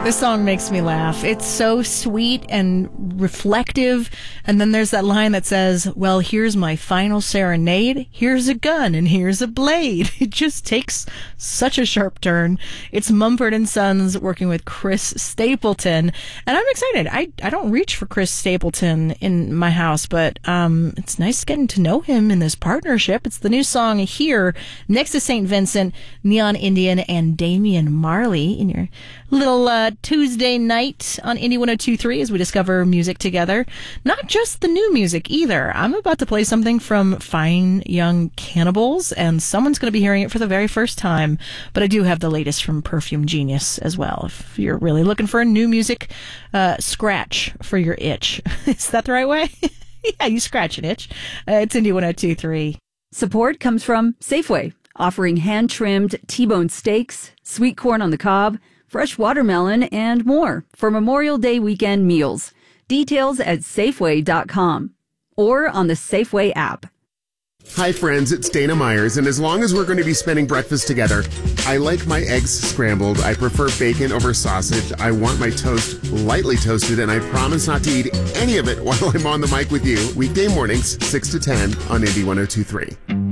This song makes me laugh. It's so sweet and reflective. And then there's that line that says, well, here's my final serenade. Here's a gun and here's a blade. It just takes such a sharp turn. It's Mumford & Sons working with Chris Stapleton. And I'm excited. I don't reach for Chris Stapleton in my house, but it's nice getting to know him in this partnership. It's the new song Here, next to St. Vincent, Neon Indian, and Damian Marley in your little Tuesday night on Indie 102.3 as we discover music together. Not just the new music either. I'm about to play something from Fine Young Cannibals, and someone's going to be hearing it for the very first time. But I do have the latest from Perfume Genius as well. If you're really looking for a new music scratch for your itch. Is that the right way? Yeah, you scratch an itch. It's Indie 102.3. Support comes from Safeway, offering hand-trimmed T-bone steaks, sweet corn on the cob, fresh watermelon, and more for Memorial Day weekend meals. Details at Safeway.com or on the Safeway app. Hi friends, it's Dana Myers, and as long as we're going to be spending breakfast together, I like my eggs scrambled. I prefer bacon over sausage. I want my toast lightly toasted, and I promise not to eat any of it while I'm on the mic with you. Weekday mornings, 6 to 10 on Indie 102.3.